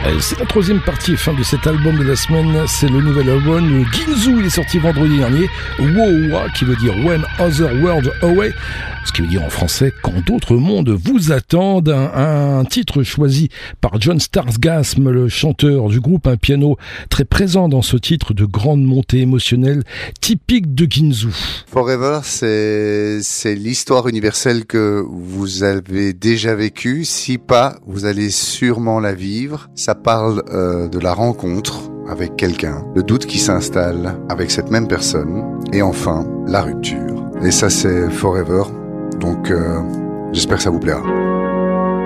C'est la troisième partie et fin de cet album de la semaine. C'est le nouvel album Ginzu. Il est sorti vendredi dernier. Wowa, qui veut dire When Other Worlds Away. Ce qui veut dire en français quand d'autres mondes vous attendent. Un titre choisi par John Starsgasm, le chanteur du groupe. Un piano très présent dans ce titre de grande montée émotionnelle typique de Ginzu. Forever, c'est l'histoire universelle que vous avez déjà vécue. Si pas, vous allez sûrement la vivre. Ça parle de la rencontre avec quelqu'un, le doute qui s'installe avec cette même personne, et enfin, la rupture. Et ça, c'est Forever. Donc, j'espère que ça vous plaira.